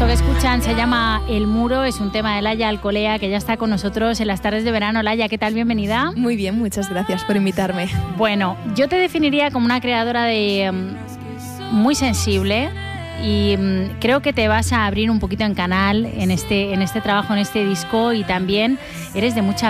Esto que escuchan se llama El Muro, es un tema de Laia Alcolea, que ya está con nosotros en las tardes de verano. Laia, ¿qué tal? Bienvenida. Muy bien, muchas gracias por invitarme. Bueno, yo te definiría como una creadora muy sensible y creo que te vas a abrir un poquito en canal en este trabajo, en este disco, y también eres de mucha